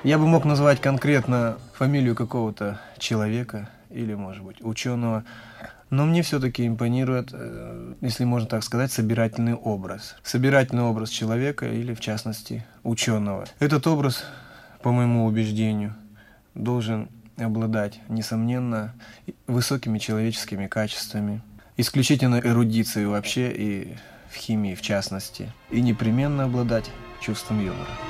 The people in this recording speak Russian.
Я бы мог назвать конкретно фамилию какого-то человека или, может быть, ученого, но мне все-таки импонирует, если можно так сказать, собирательный образ. Собирательный образ человека или, в частности, ученого. Этот образ, по моему убеждению, должен обладать, несомненно, высокими человеческими качествами, исключительно эрудицией вообще и в химии в частности, и непременно обладать чувством юмора.